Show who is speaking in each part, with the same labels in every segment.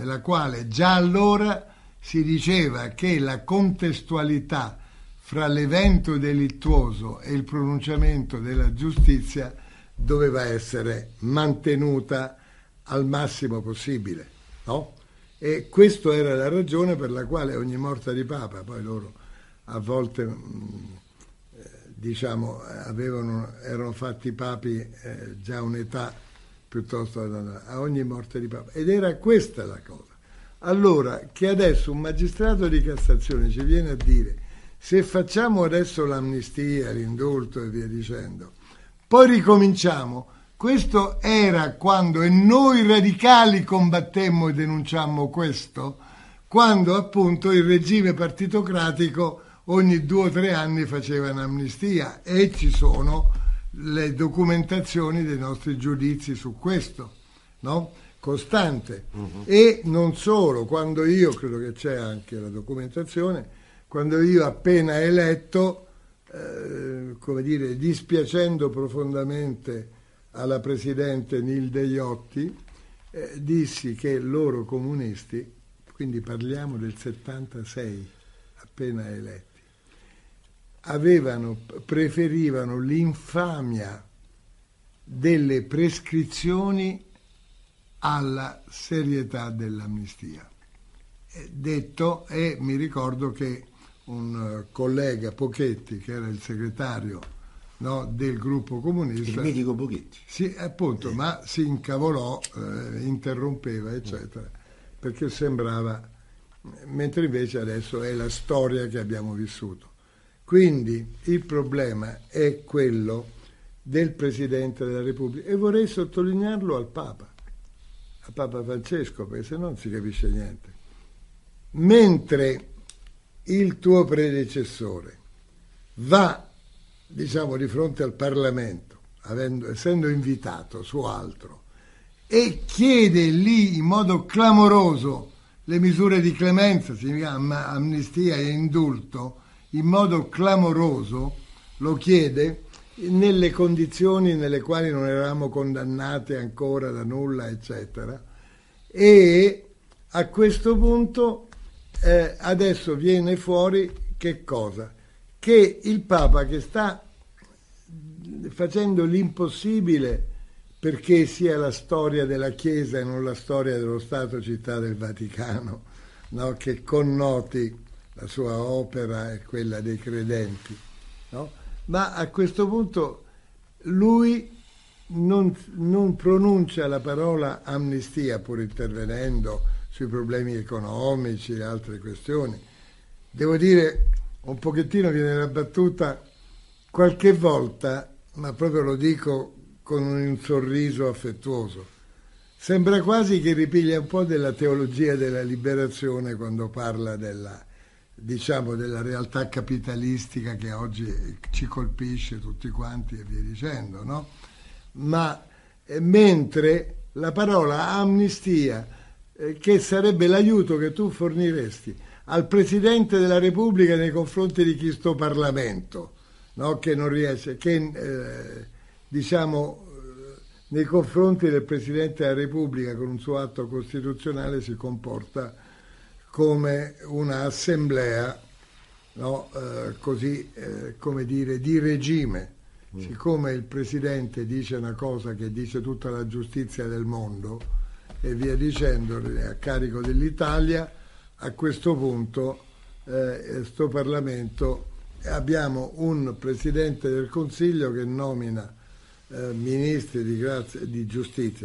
Speaker 1: nella quale già allora si diceva che la contestualità fra l'evento delittuoso e il pronunciamento della giustizia doveva essere mantenuta al massimo possibile, no? E questa era la ragione per la quale ogni morte di Papa, poi loro a volte diciamo erano fatti papi già a un'età piuttosto a ogni morte di Papa, ed era questa la cosa. Allora, che adesso un magistrato di Cassazione ci viene a dire se facciamo adesso l'amnistia, l'indulto e via dicendo, poi ricominciamo, questo era quando, e noi radicali combattemmo e denunciammo questo, quando appunto il regime partitocratico ogni 2 o 3 anni faceva un'amnistia, e ci sono le documentazioni dei nostri giudizi su questo, no? Costante. E non solo, quando io, credo che c'è anche la documentazione, quando io appena eletto, come dire, dispiacendo profondamente alla presidente Nilde Iotti, dissi che loro comunisti, quindi parliamo del 76, appena eletti, preferivano l'infamia delle prescrizioni alla serietà dell'amnistia. Detto, e mi ricordo che un collega Pochetti, che era il segretario, no, del gruppo comunista,
Speaker 2: il medico Pochetti,
Speaker 1: sì, appunto, ma si incavolò, interrompeva, eccetera, perché sembrava, mentre invece adesso è la storia che abbiamo vissuto. Quindi il problema è quello del Presidente della Repubblica, e vorrei sottolinearlo al Papa Francesco, perché se no non si capisce niente. Mentre il tuo predecessore va, diciamo, di fronte al Parlamento, essendo invitato su altro, e chiede lì in modo clamoroso le misure di clemenza, significa amnistia e indulto, in modo clamoroso lo chiede nelle condizioni nelle quali non eravamo condannate ancora da nulla, eccetera, e a questo punto adesso viene fuori che cosa? Che il Papa, che sta facendo l'impossibile perché sia la storia della Chiesa e non la storia dello Stato Città del Vaticano, no? Che connoti la sua opera e quella dei credenti, no? Ma a questo punto lui non pronuncia la parola amnistia, pur intervenendo sui problemi economici e altre questioni. Devo dire, un pochettino viene la battuta qualche volta, ma proprio lo dico con un sorriso affettuoso. Sembra quasi che ripiglia un po' della teologia della liberazione quando parla della realtà capitalistica che oggi ci colpisce tutti quanti e via dicendo, no? Ma mentre la parola amnistia, che sarebbe l'aiuto che tu forniresti al Presidente della Repubblica nei confronti di chi sto Parlamento, no? Che non riesce, nei confronti del Presidente della Repubblica con un suo atto costituzionale si comporta come una assemblea, no? Come dire, di regime. Siccome il Presidente dice una cosa che dice tutta la giustizia del mondo e via dicendo, a carico dell'Italia, a questo punto sto Parlamento, abbiamo un Presidente del Consiglio che nomina ministri di giustizia,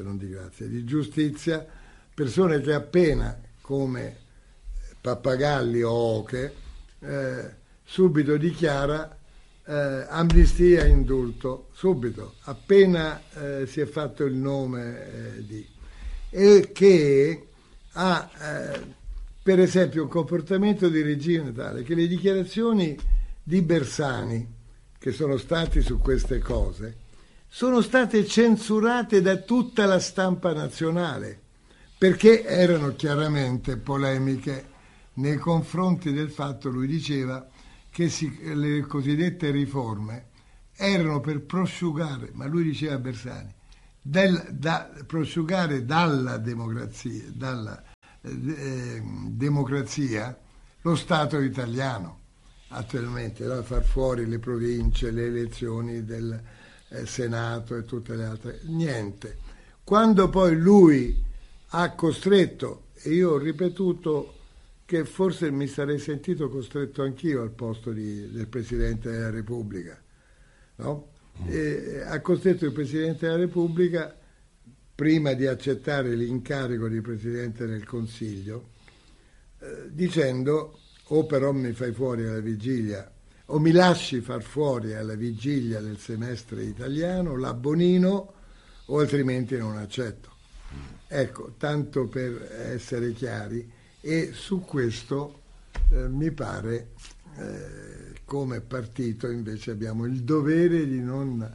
Speaker 1: persone che appena, come Pappagalli o Oche, subito dichiara amnistia e indulto, subito, appena si è fatto il nome e che ha per esempio un comportamento di regime tale che le dichiarazioni di Bersani, che sono stati su queste cose, sono state censurate da tutta la stampa nazionale, perché erano chiaramente polemiche nei confronti del fatto, lui diceva, che le cosiddette riforme erano per prosciugare, ma lui diceva Bersani, prosciugare dalla democrazia, democrazia lo Stato italiano attualmente, da far fuori le province, le elezioni del Senato e tutte le altre, niente. Quando poi lui ha costretto, e io ho ripetuto che forse mi sarei sentito costretto anch'io al posto del Presidente della Repubblica, no? Ha costretto il Presidente della Repubblica, prima di accettare l'incarico di Presidente del Consiglio, dicendo: o però mi fai fuori alla vigilia, o mi lasci far fuori alla vigilia del semestre italiano l'Abbonino, o altrimenti non accetto. Ecco, tanto per essere chiari, e su questo mi pare come partito invece abbiamo il dovere di non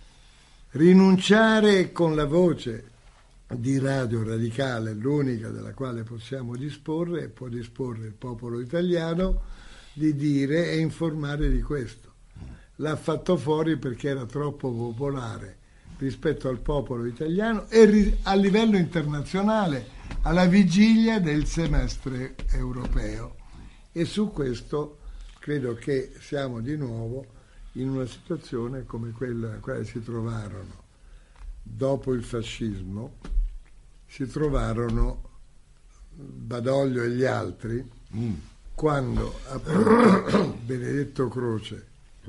Speaker 1: rinunciare con la voce di Radio Radicale, l'unica della quale possiamo disporre e può disporre il popolo italiano, di dire e informare di questo. L'ha fatto fuori perché era troppo popolare rispetto al popolo italiano e a livello internazionale, alla vigilia del semestre europeo. E su questo credo che siamo di nuovo in una situazione come quella nella quale si trovarono dopo il fascismo, si trovarono Badoglio e gli altri quando appunto Benedetto Croce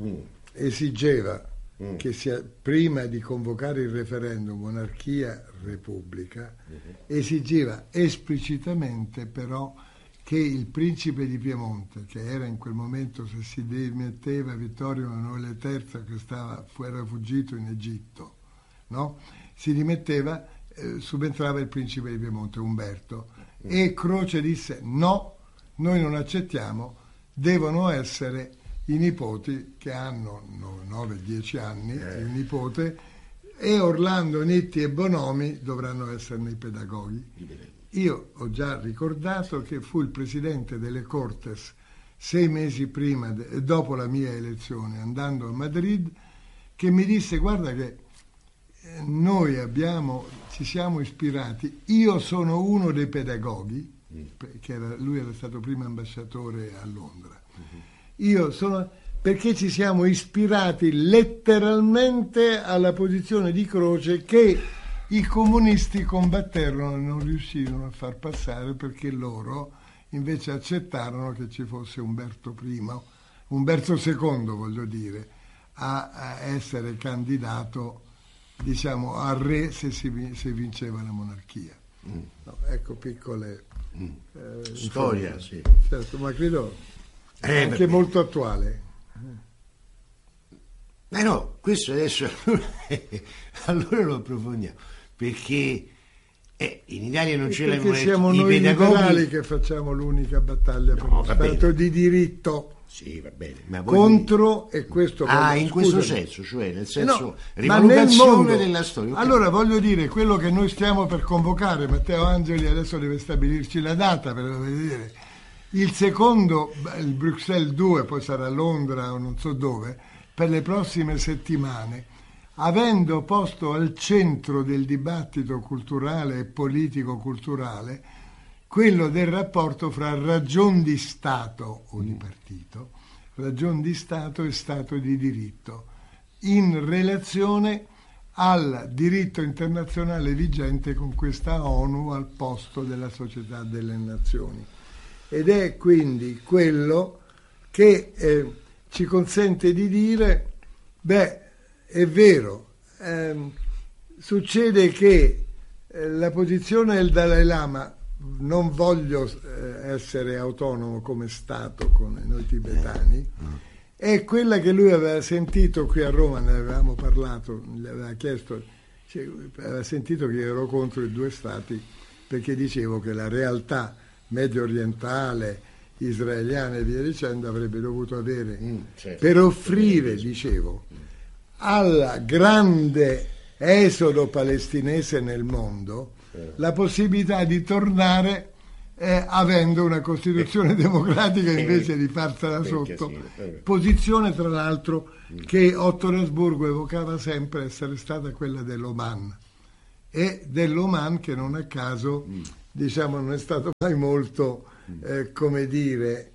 Speaker 1: esigeva che prima di convocare il referendum monarchia-repubblica, esigeva esplicitamente però che il principe di Piemonte, che era in quel momento, se si dimetteva, Vittorio Emanuele III, che era fuggito in Egitto, no? Si dimetteva, subentrava il principe di Piemonte, Umberto, e Croce disse: no, noi non accettiamo, devono essere i nipoti che hanno 9-10 anni, il nipote, e Orlando, Nitti e Bonomi dovranno esserne i pedagoghi. Io ho già ricordato che fu il presidente delle Cortes 6 mesi prima, dopo la mia elezione, andando a Madrid, che mi disse: guarda che noi ci siamo ispirati, io sono uno dei pedagoghi, perché lui era stato prima ambasciatore a Londra, perché ci siamo ispirati letteralmente alla posizione di Croce che i comunisti combatterono e non riuscirono a far passare, perché loro invece accettarono che ci fosse Umberto II, voglio dire, a essere candidato, diciamo, a re se vinceva la monarchia. No, ecco, piccole
Speaker 2: storia, sì.
Speaker 1: Certo, ma credo anche molto attuale.
Speaker 2: No, questo adesso allora lo approfondiamo, perché in Italia non c'è la monarchia.
Speaker 1: Perché siamo noi liberali che facciamo l'unica battaglia per lo Stato di diritto.
Speaker 2: Sì, va bene. Ma
Speaker 1: contro, e questo
Speaker 2: in questo senso, cioè nel senso
Speaker 1: rivalutazione
Speaker 2: della storia. Okay.
Speaker 1: Allora voglio dire, quello che noi stiamo per convocare, Matteo Angeli adesso deve stabilirci la data per vedere. Il secondo, il Bruxelles 2, poi sarà a Londra o non so dove, per le prossime settimane, avendo posto al centro del dibattito culturale e politico-culturale quello del rapporto fra ragion di Stato o di partito, ragion di Stato e Stato di diritto, in relazione al diritto internazionale vigente con questa ONU al posto della Società delle Nazioni. Ed è quindi quello che ci consente di dire: è vero, succede che la posizione del Dalai Lama, non voglio essere autonomo come Stato come noi tibetani, è quella che lui aveva sentito qui a Roma, ne avevamo parlato, gli aveva chiesto, aveva sentito che ero contro i 2 Stati perché dicevo che la realtà medio orientale, israeliana e via dicendo avrebbe dovuto avere per offrire, dicevo, al grande esodo palestinese nel mondo la possibilità di tornare avendo una Costituzione democratica invece di farsela sotto, posizione tra l'altro che Otto Rasburgo evocava sempre essere stata quella dell'Oman, e dell'Oman che non a caso diciamo, non è stato mai molto, come dire,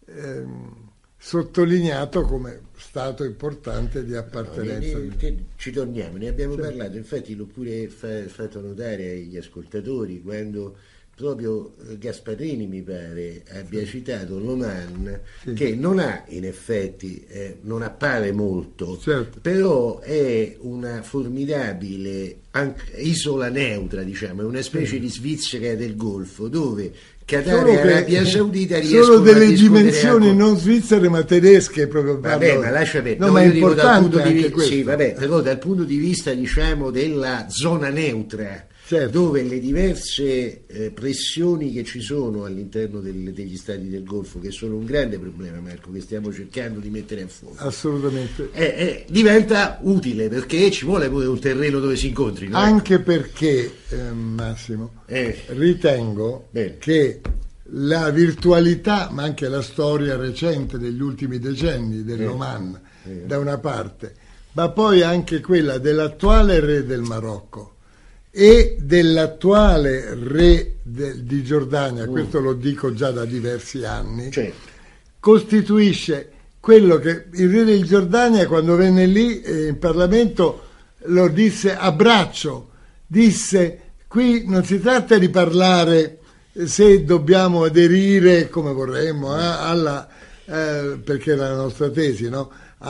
Speaker 1: sottolineato come stato importante di appartenenza.
Speaker 2: Ci torniamo, ne abbiamo parlato, infatti l'ho pure fatto notare agli ascoltatori quando proprio Gasparini mi pare abbia citato Loman, che non ha in effetti, non appare molto, però è una formidabile isola neutra, diciamo, è una specie di Svizzera del Golfo dove Qatar e Arabia Saudita riescono
Speaker 1: sono delle
Speaker 2: a
Speaker 1: dimensioni non svizzere ma tedesche proprio.
Speaker 2: Vabbè, ma lascia perdere.
Speaker 1: No, ma è importante anche questo.
Speaker 2: Sì, vabbè, però dal punto di vista, diciamo, della zona neutra, dove le diverse pressioni che ci sono all'interno degli stati del Golfo, che sono un grande problema, Marco, che stiamo cercando di mettere a fuoco.
Speaker 1: Assolutamente.
Speaker 2: Diventa utile, perché ci vuole pure un terreno dove si incontrino.
Speaker 1: Anche perché, Massimo, ritengo che la virtualità, ma anche la storia recente degli ultimi decenni dell'Oman, da una parte, ma poi anche quella dell'attuale re del Marocco e dell'attuale re di Giordania, questo lo dico già da diversi anni, costituisce quello che il re di Giordania, quando venne lì in Parlamento, lo disse a braccio, disse: qui non si tratta di parlare se dobbiamo aderire come vorremmo perché era la nostra tesi, no?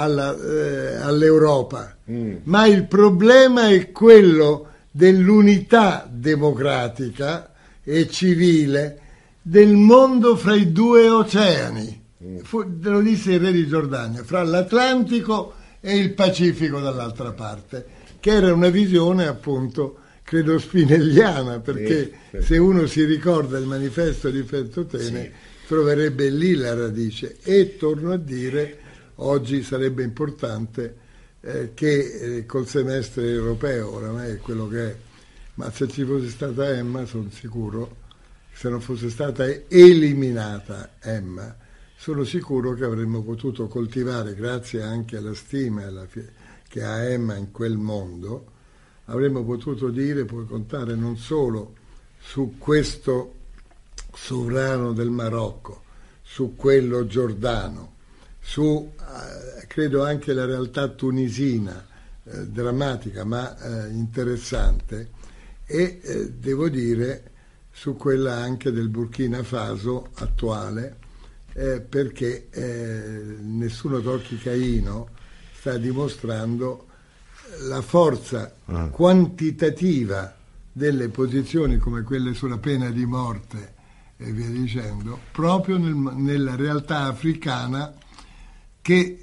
Speaker 1: All'Europa, ma il problema è quello dell'unità democratica e civile del mondo fra i due oceani. Lo disse il re di Giordania, fra l'Atlantico e il Pacifico dall'altra parte, che era una visione appunto credo spinelliana, perché se uno si ricorda il manifesto di Ventotene troverebbe lì la radice. E torno a dire, oggi sarebbe importante che col semestre europeo, oramai è quello che è, ma se ci fosse stata Emma, sono sicuro, se non fosse stata eliminata Emma, sono sicuro che avremmo potuto coltivare, grazie anche alla stima che ha Emma in quel mondo, avremmo potuto dire, puoi contare non solo su questo sovrano del Marocco, su quello giordano, su credo anche la realtà tunisina, drammatica ma interessante, e devo dire su quella anche del Burkina Faso attuale, perché Nessuno tocchi Caino sta dimostrando la forza quantitativa delle posizioni come quelle sulla pena di morte e via dicendo, proprio nella realtà africana, che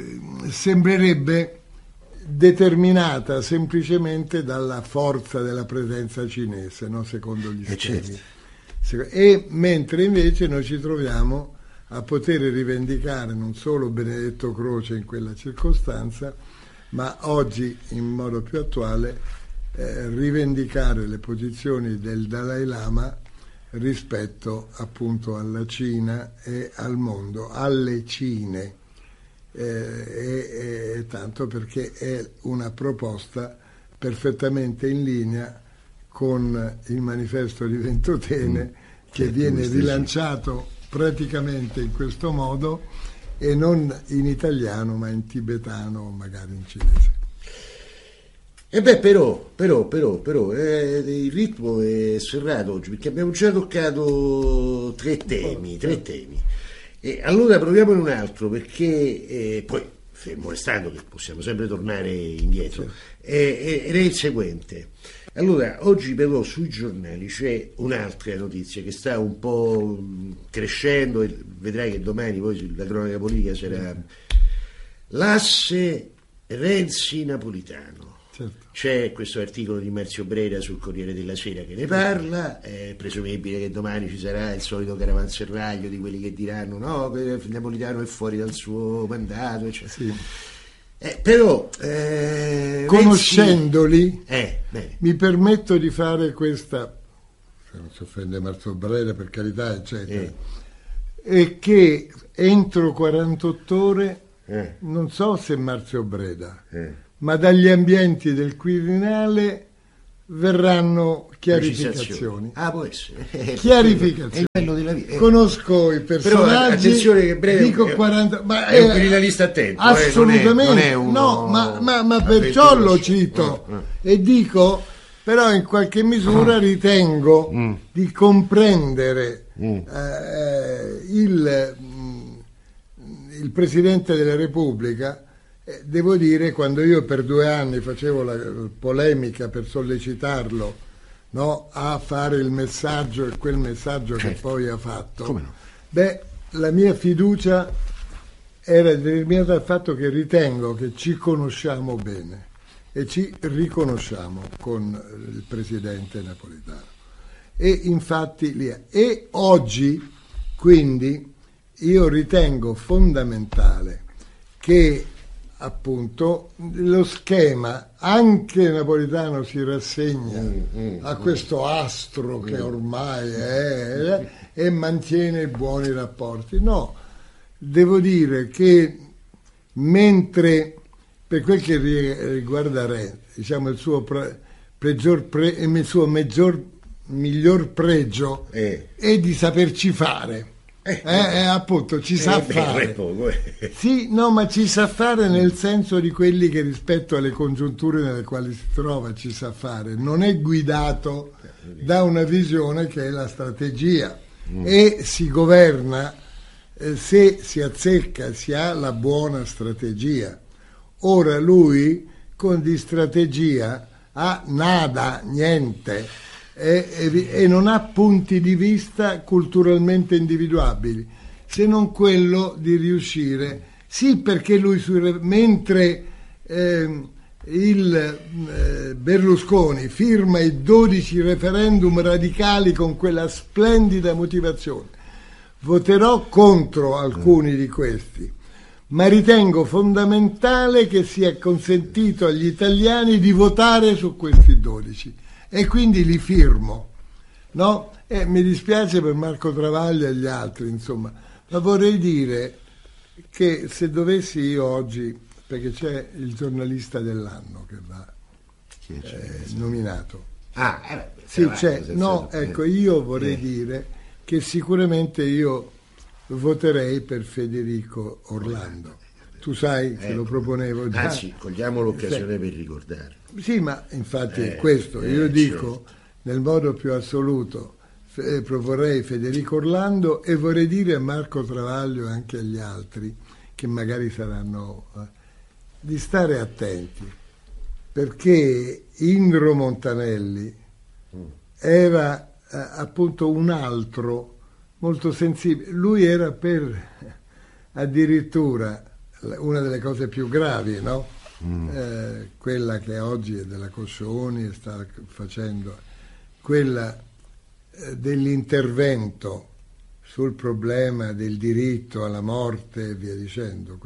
Speaker 1: sembrerebbe determinata semplicemente dalla forza della presenza cinese, no? Secondo gli schemi. E mentre invece noi ci troviamo a poter rivendicare non solo Benedetto Croce in quella circostanza, ma oggi in modo più attuale rivendicare le posizioni del Dalai Lama rispetto appunto alla Cina e al mondo, alle Cine, e tanto perché è una proposta perfettamente in linea con il manifesto di Ventotene, che viene rilanciato praticamente in questo modo, e non in italiano ma in tibetano o magari in cinese.
Speaker 2: E beh, però il ritmo è serrato oggi, perché abbiamo già toccato tre temi. E allora proviamo in un altro, perché poi, fermo restando che possiamo sempre tornare indietro, ed è il seguente. Allora, oggi però sui giornali c'è un'altra notizia che sta un po' crescendo, e vedrai che domani poi la cronaca politica sarà l'asse Renzi-Napolitano. C'è questo articolo di Marzio Brera sul Corriere della Sera che ne parla, è presumibile che domani ci sarà il solito caravanserraglio di quelli che diranno no, che Napolitano è fuori dal suo mandato, eccetera. Però
Speaker 1: conoscendoli mi permetto di fare questa, se non si offende Marzio Brera per carità, eccetera, e che entro 48 ore non so se Marzio Breda, ma dagli ambienti del Quirinale verranno chiarificazioni.
Speaker 2: Può essere.
Speaker 1: Chiarificazioni.
Speaker 2: È il bello della vita.
Speaker 1: Conosco i personaggi.
Speaker 2: Però attenzione che breve
Speaker 1: dico 40, ma
Speaker 2: è un criminalista attento.
Speaker 1: Assolutamente.
Speaker 2: Non è uno
Speaker 1: ma perciò lo cito e dico, però in qualche misura ritengo di comprendere il Presidente della Repubblica. Devo dire, quando io per 2 anni facevo la polemica per sollecitarlo, no, a fare il messaggio e quel messaggio che poi ha fatto,
Speaker 2: come no?
Speaker 1: La mia fiducia era determinata dal fatto che ritengo che ci conosciamo bene e ci riconosciamo con il Presidente Napolitano. E infatti lì è. E oggi, quindi, io ritengo fondamentale che appunto lo schema, anche Napolitano si rassegna a questo astro che ormai è e mantiene buoni rapporti. No, devo dire che mentre per quel che riguarda Renzi, diciamo il suo miglior pregio è di saperci fare. Appunto ci sa fare. Sì, no, ma ci sa fare nel senso di quelli che rispetto alle congiunture nelle quali si trova ci sa fare. Non è guidato da una visione che è la strategia e si governa se si azzecca, si ha la buona strategia. Ora lui con di strategia ha nada, niente. E non ha punti di vista culturalmente individuabili, se non quello di riuscire, sì, perché lui mentre il Berlusconi firma i 12 referendum radicali con quella splendida motivazione, voterò contro alcuni di questi, ma ritengo fondamentale che sia consentito agli italiani di votare su questi 12. E quindi li firmo, no? Mi dispiace per Marco Travaglio e gli altri, insomma, ma vorrei dire che se dovessi io oggi, perché c'è il giornalista dell'anno che va nominato. Sì, c'è. No, ecco, io vorrei dire che sicuramente io voterei per Federico Orlando. Tu sai che lo proponevo già.
Speaker 2: Anzi, cogliamo l'occasione per ricordare.
Speaker 1: Sì, ma infatti è questo. Io dico nel modo più assoluto proporrei Federico Orlando e vorrei dire a Marco Travaglio e anche agli altri che magari saranno di stare attenti, perché Indro Montanelli era appunto un altro molto sensibile. Lui era per addirittura una delle cose più gravi, no? Quella che oggi è della Coscioni e sta facendo, quella dell'intervento sul problema del diritto alla morte e via dicendo,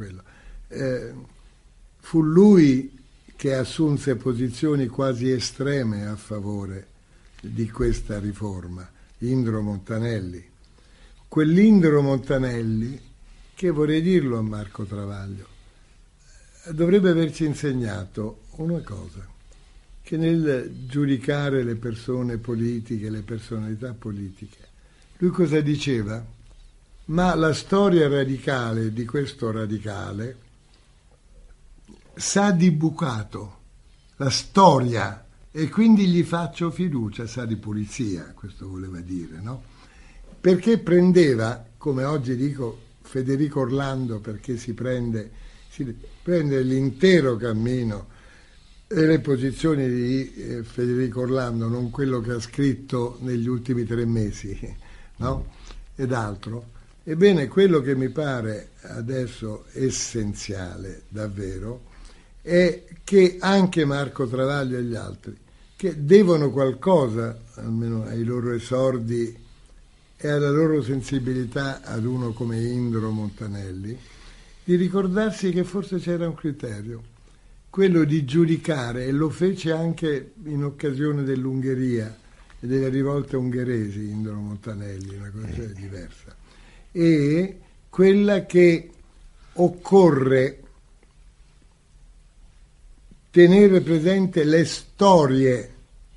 Speaker 1: fu lui che assunse posizioni quasi estreme a favore di questa riforma, Indro Montanelli. Quell'Indro Montanelli, che vorrei dirlo a Marco Travaglio, dovrebbe averci insegnato una cosa, che nel giudicare le persone politiche, le personalità politiche, lui cosa diceva? Ma la storia radicale di questo radicale sa di bucato, la storia, e quindi gli faccio fiducia, sa di pulizia, questo voleva dire, no? Perché prendeva, come oggi dico Federico Orlando, perché si prende l'intero cammino e le posizioni di Federico Orlando, non quello che ha scritto negli ultimi 3 mesi, no? Ed altro. Ebbene, quello che mi pare adesso essenziale, davvero, è che anche Marco Travaglio e gli altri, che devono qualcosa, almeno ai loro esordi e alla loro sensibilità ad uno come Indro Montanelli, di ricordarsi che forse c'era un criterio, quello di giudicare, e lo fece anche in occasione dell'Ungheria e delle rivolte ungheresi, Indro Montanelli, una cosa diversa, e quella che occorre tenere presente le storie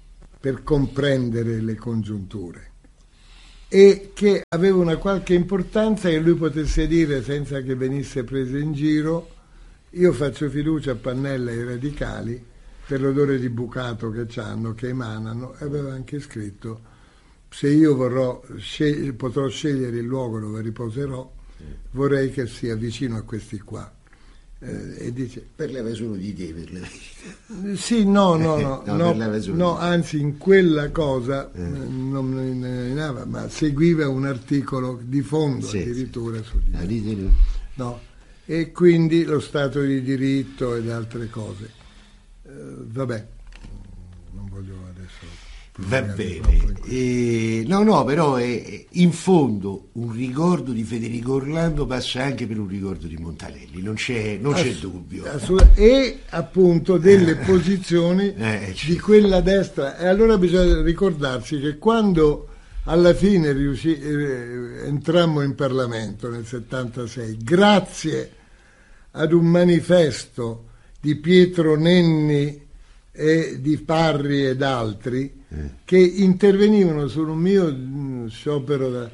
Speaker 1: per comprendere le congiunture, e che aveva una qualche importanza che lui potesse dire senza che venisse preso in giro: io faccio fiducia a Pannella e ai radicali per l'odore di bucato che c'hanno, che emanano, e aveva anche scritto: se io potrò scegliere il luogo dove riposerò, vorrei che sia vicino a questi qua. E dice,
Speaker 2: parlava solo di te, per la verità.
Speaker 1: sì, no, anzi in quella cosa non ne nominava, ma seguiva un articolo di fondo, sì, addirittura su di me. No, e quindi lo Stato di diritto ed altre cose. Vabbè, non voglio adesso...
Speaker 2: Va bene, no, però in fondo un ricordo di Federico Orlando passa anche per un ricordo di Montanelli, non c'è dubbio.
Speaker 1: E appunto delle posizioni di quella destra. E allora bisogna ricordarsi che quando alla fine entrammo in Parlamento nel 76, grazie ad un manifesto di Pietro Nenni e di Parri ed altri che intervenivano su un mio sciopero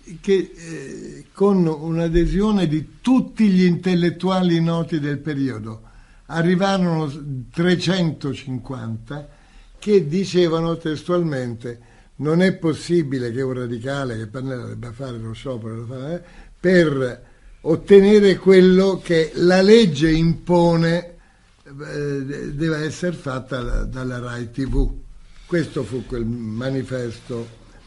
Speaker 1: con un'adesione di tutti gli intellettuali noti del periodo. Arrivarono 350 che dicevano testualmente: non è possibile che un radicale, che Pannella debba fare lo sciopero per ottenere quello che la legge impone deve essere fatta dalla Rai TV. Questo fu quel manifesto,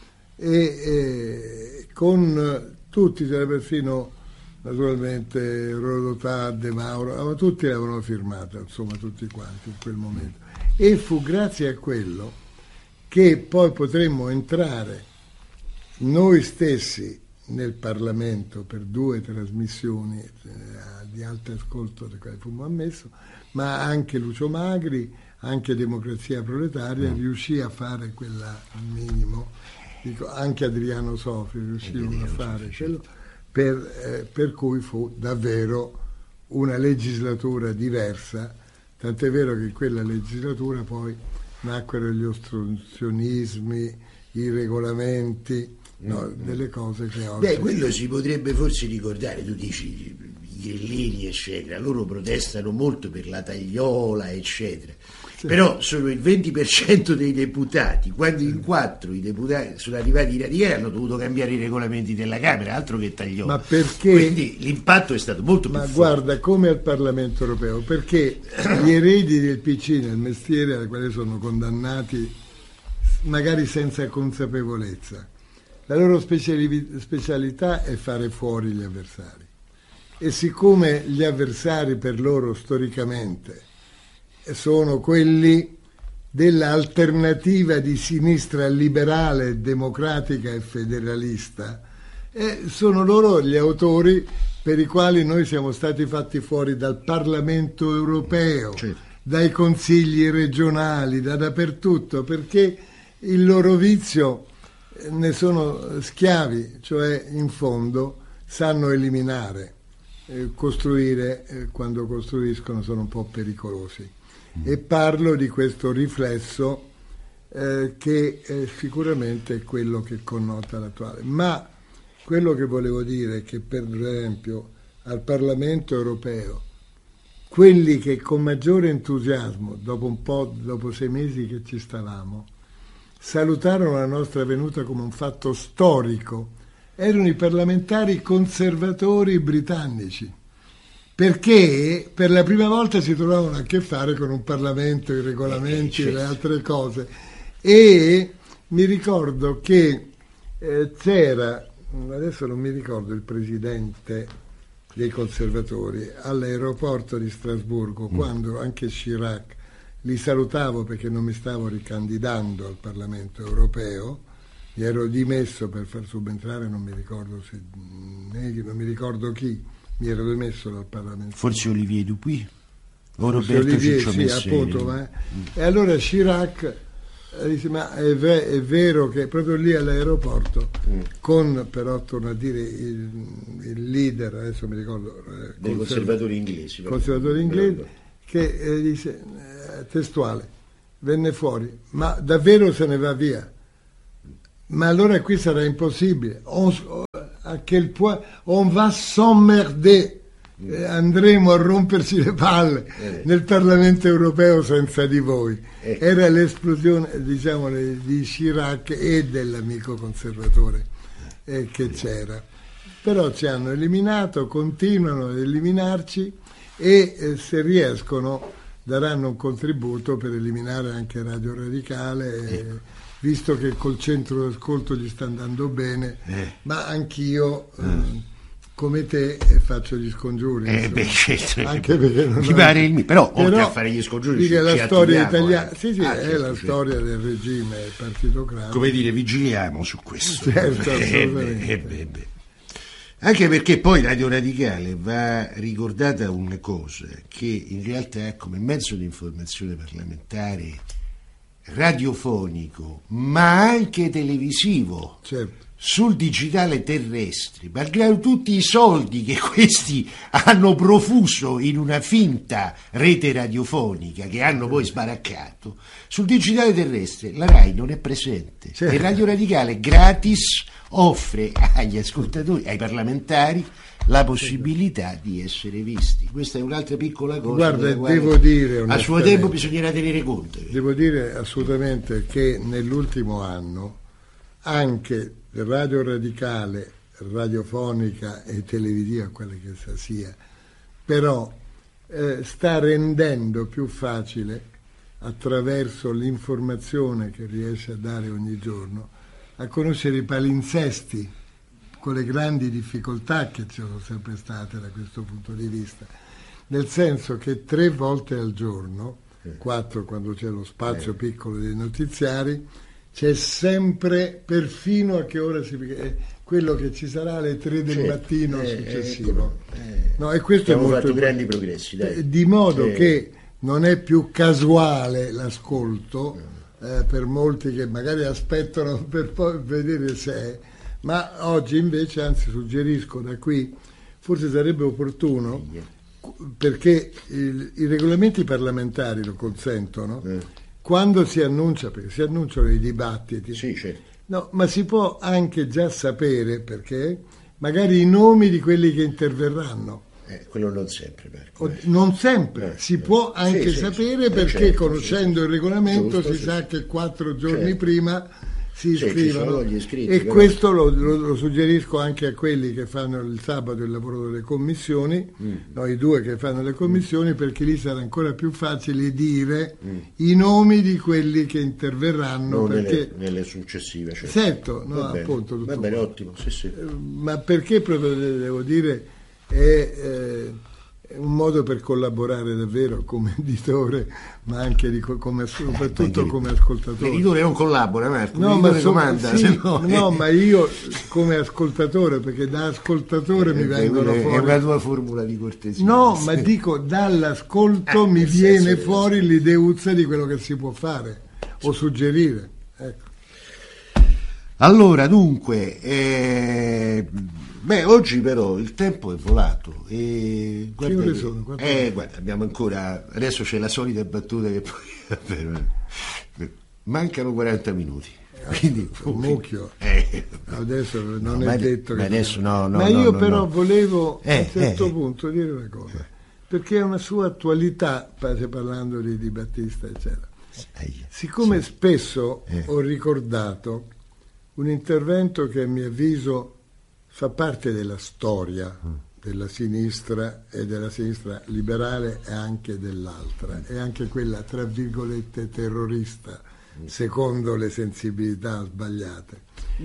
Speaker 1: e con tutti, perfino naturalmente Rodotà, De Mauro, ma tutti l'avevano firmata, insomma tutti quanti in quel momento, e fu grazie a quello che poi potremmo entrare noi stessi nel Parlamento per 2 trasmissioni di alto ascolto, da quali fummo ammesso, ma anche Lucio Magri, anche Democrazia Proletaria riuscì a fare quella al minimo, anche Adriano Sofri riuscirono a fare quello, per cui fu davvero una legislatura diversa, tant'è vero che in quella legislatura poi nacquero gli ostruzionismi, i regolamenti, delle cose che oggi...
Speaker 2: quello si potrebbe forse ricordare, tu dici i grillini eccetera, loro protestano molto per la tagliola eccetera, sì. Però sono il 20% dei deputati, quando in 4 i deputati sono arrivati i radicali hanno dovuto cambiare i regolamenti della Camera, altro che tagliola.
Speaker 1: Ma perché?
Speaker 2: Quindi l'impatto è stato molto più forte.
Speaker 1: Ma guarda, come al Parlamento europeo, perché gli eredi del PC nel mestiere al quale sono condannati magari senza consapevolezza, la loro specialità è fare fuori gli avversari, e siccome gli avversari per loro storicamente sono quelli dell'alternativa di sinistra liberale, democratica e federalista, sono loro gli autori per i quali noi siamo stati fatti fuori dal Parlamento europeo, certo, dai consigli regionali, da dappertutto, perché il loro vizio ne sono schiavi, cioè in fondo sanno eliminare, costruire, quando costruiscono sono un po' pericolosi. E parlo di questo riflesso che sicuramente è quello che connota l'attuale. Ma quello che volevo dire è che, per esempio, al Parlamento europeo, quelli che con maggiore entusiasmo, dopo 6 mesi che ci stavamo, salutarono la nostra venuta come un fatto storico, erano i parlamentari conservatori britannici, perché per la prima volta si trovavano a che fare con un Parlamento, i regolamenti e le altre cose. E mi ricordo che c'era, adesso non mi ricordo il presidente dei conservatori, all'aeroporto di Strasburgo, quando anche Chirac, li salutavo perché non mi stavo ricandidando al Parlamento europeo, mi ero dimesso per far subentrare, non mi ricordo chi, mi ero dimesso dal Parlamento.
Speaker 2: Forse Olivier Dupuy o Roberto Ciccio Messeri. Sì, appunto.
Speaker 1: E allora Chirac dice: ma è vero che proprio lì all'aeroporto, con, però torno a dire, il leader, adesso mi ricordo,
Speaker 2: dei conservatori inglesi,
Speaker 1: che dice, testuale: venne fuori, ma davvero se ne va via? Ma allora qui sarà impossibile. A quel point on va s'emmerder. Andremo a romperci le palle nel Parlamento europeo senza di voi. Era l'esplosione, diciamo, di Chirac e dell'amico conservatore che c'era. Però ci hanno eliminato, continuano ad eliminarci e se riescono daranno un contributo per eliminare anche Radio Radicale, visto che col centro d'ascolto gli sta andando bene, ma anch'io come te faccio gli scongiuri,
Speaker 2: certo,
Speaker 1: anche perché non
Speaker 2: però oltre a fare gli scongiuri
Speaker 1: la storia italiana è la storia del regime partitocratico,
Speaker 2: come dire, vigiliamo su questo,
Speaker 1: certo, assolutamente.
Speaker 2: Anche perché poi Radio Radicale va ricordata una cosa, che in realtà è come mezzo di informazione parlamentare radiofonico ma anche televisivo,
Speaker 1: certo,
Speaker 2: sul digitale terrestre, malgrado tutti i soldi che questi hanno profuso in una finta rete radiofonica che hanno poi sbaraccato, sul digitale terrestre la RAI non è presente, certo. E Radio Radicale gratis offre agli ascoltatori, ai parlamentari, la possibilità di essere visti. Questa è un'altra piccola cosa.
Speaker 1: Guarda, devo dire
Speaker 2: a suo tempo bisognerà tenere conto.
Speaker 1: Devo dire assolutamente che nell'ultimo anno anche Radio Radicale, radiofonica e televisiva, quella che sia, però sta rendendo più facile, attraverso l'informazione che riesce a dare ogni giorno, a conoscere i palinsesti, con le grandi difficoltà che ci sono sempre state da questo punto di vista, nel senso che 3 volte al giorno, 4 quando c'è lo spazio piccolo dei notiziari, c'è sempre, perfino a che ora quello che ci sarà alle 3 del mattino successivo. No, e questo
Speaker 2: abbiamo fatto grandi progressi, dai.
Speaker 1: Di modo che non è più casuale l'ascolto, per molti che magari aspettano per poi vedere se è, ma oggi invece, anzi suggerisco da qui, forse sarebbe opportuno, perché i regolamenti parlamentari lo consentono, quando si annuncia, perché si annunciano i dibattiti,
Speaker 2: certo.
Speaker 1: No, ma si può anche già sapere, perché magari i nomi di quelli che interverranno.
Speaker 2: Quello non sempre, Marco.
Speaker 1: Non sempre, si può anche sapere, perché certo, conoscendo il regolamento si sa che 4 giorni prima si iscrivono, e però questo lo suggerisco anche a quelli che fanno il sabato il lavoro delle commissioni, i 2 che fanno le commissioni, perché lì sarà ancora più facile dire i nomi di quelli che interverranno, perché
Speaker 2: nelle successive,
Speaker 1: certo, appunto,
Speaker 2: va bene, ottimo, sì.
Speaker 1: Ma perché proprio devo dire è un modo per collaborare davvero come editore, ma anche soprattutto come ascoltatore.
Speaker 2: L'editore non collabora, Marco,
Speaker 1: ma io come ascoltatore, perché da ascoltatore mi vengono fuori.
Speaker 2: È una tua formula di cortesia.
Speaker 1: No, ma dico, dall'ascolto mi viene fuori l'ideuzza di quello che si può fare o suggerire. Ecco.
Speaker 2: Allora, dunque, oggi però il tempo è volato e
Speaker 1: che ore sono?
Speaker 2: Guarda, abbiamo ancora, adesso c'è la solita battuta che poi mancano 40 minuti. Quindi
Speaker 1: un mucchio. Adesso non è detto che
Speaker 2: adesso
Speaker 1: volevo a un certo punto dire una cosa, perché è una sua attualità, parlando di Battista eccetera. Siccome spesso ho ricordato un intervento che a mio avviso fa parte della storia della sinistra, e della sinistra liberale e anche dell'altra, e anche quella tra virgolette terrorista, secondo le sensibilità sbagliate.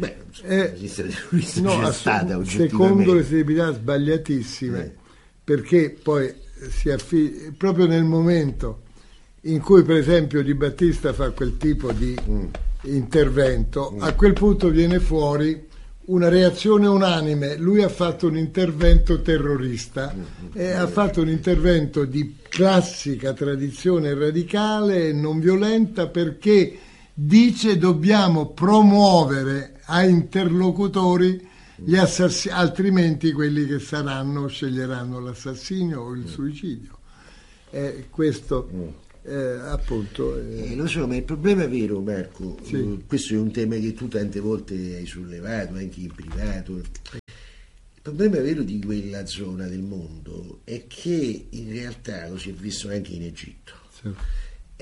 Speaker 1: Secondo le sensibilità sbagliatissime, perché poi proprio nel momento in cui per esempio Di Battista fa quel tipo di intervento, a quel punto viene fuori una reazione unanime. Lui ha fatto un intervento terrorista, ha fatto un intervento di classica tradizione radicale e non violenta, perché dice dobbiamo promuovere a interlocutori gli assassini, altrimenti quelli che saranno sceglieranno l'assassinio o il suicidio. Questo appunto.
Speaker 2: Lo so, ma il problema vero, Marco,
Speaker 1: Sì.
Speaker 2: questo è un tema che tu tante volte hai sollevato, anche in privato. Il problema vero di quella zona del mondo è che in realtà, lo si è visto anche in Egitto,
Speaker 1: Certo.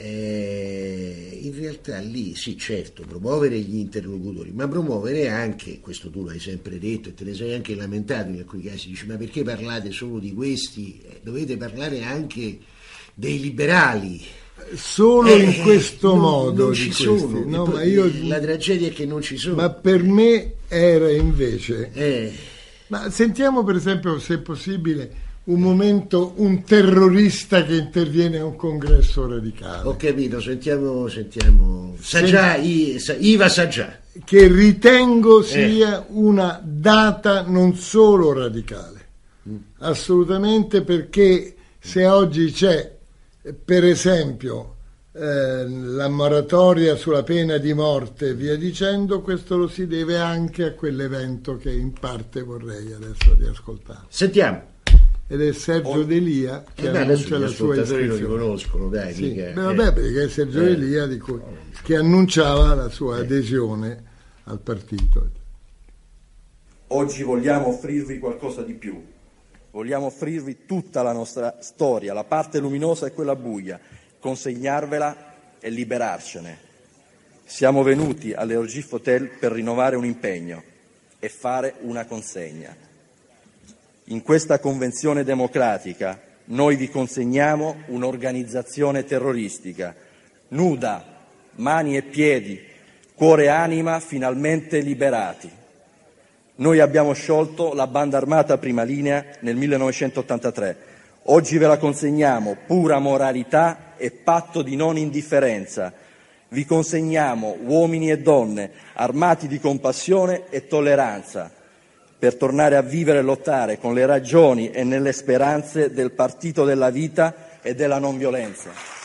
Speaker 2: in realtà lì sì, certo, promuovere gli interlocutori, ma promuovere anche, questo tu l'hai sempre detto e te ne sei anche lamentato in alcuni casi, dici ma perché parlate solo di questi? Dovete parlare anche dei liberali.
Speaker 1: Solo in questo modo
Speaker 2: non
Speaker 1: di
Speaker 2: ci
Speaker 1: questi.
Speaker 2: sono.
Speaker 1: No,
Speaker 2: E poi
Speaker 1: ma io,
Speaker 2: la tragedia è che non ci sono.
Speaker 1: ma per me era invece. Ma sentiamo per esempio, se è possibile, un momento, un terrorista che interviene a un congresso radicale.
Speaker 2: Ho capito, sentiamo Sajjah, Iva Sajjah.
Speaker 1: Che ritengo sia una data non solo radicale, assolutamente, perché se oggi c'è, per esempio, la moratoria sulla pena di morte e via dicendo, questo lo si deve anche a quell'evento che in parte vorrei adesso riascoltare.
Speaker 2: Sentiamo.
Speaker 1: Ed è Sergio D'Elia che annuncia la sua
Speaker 2: ascoltatori lo
Speaker 1: iscrizione.
Speaker 2: riconoscono, dai,
Speaker 1: Sì,
Speaker 2: mica,
Speaker 1: vabbè, perché è Sergio D'Elia che annunciava la sua adesione al partito.
Speaker 3: Oggi vogliamo offrirvi qualcosa di più. Vogliamo offrirvi tutta la nostra storia, la parte luminosa e quella buia, consegnarvela e liberarcene. Siamo venuti all'Eorgif Hotel per rinnovare un impegno e fare una consegna. In questa convenzione democratica noi vi consegniamo un'organizzazione terroristica, nuda, mani e piedi, cuore e anima finalmente liberati. Noi abbiamo sciolto la banda armata Prima Linea nel 1983. Oggi ve la consegniamo, pura moralità e patto di non indifferenza. Vi consegniamo uomini e donne armati di compassione e tolleranza, per tornare a vivere e lottare con le ragioni e nelle speranze del partito della vita e della non violenza.